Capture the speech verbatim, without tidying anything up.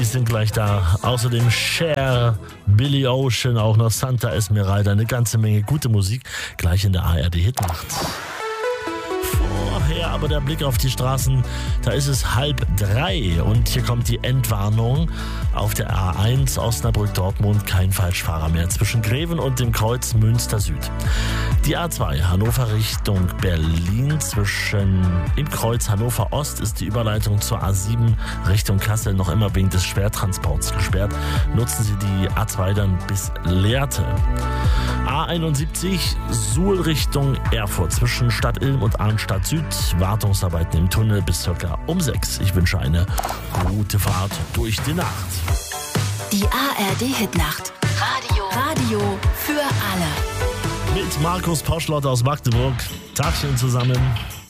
sind gleich da. Außerdem Cher, Billy Ocean, auch noch Santa Esmeralda. Eine ganze Menge gute Musik. Gleich in der A R D-Hitnacht. Vorher aber der Blick auf die Straßen. Da ist es halb drei und hier kommt die Endwarnung. Auf der A eins Osnabrück-Dortmund kein Falschfahrer mehr zwischen Greven und dem Kreuz Münster Süd. Die A zwei Hannover Richtung Berlin zwischen im Kreuz Hannover Ost ist die Überleitung zur A sieben Richtung Kassel noch immer wegen des Schwertransports gesperrt. Nutzen Sie die A zwei dann bis Lehrte. A einundsiebzig Suhl Richtung Erfurt zwischen Stadt Ilm und Arnstadt Süd. Wartungsarbeiten im Tunnel bis circa um sechs. Ich wünsche eine gute Fahrt durch die Nacht. Die A R D-Hitnacht. Radio. Radio für alle. Mit Markus Poschlott aus Magdeburg. Tagchen zusammen.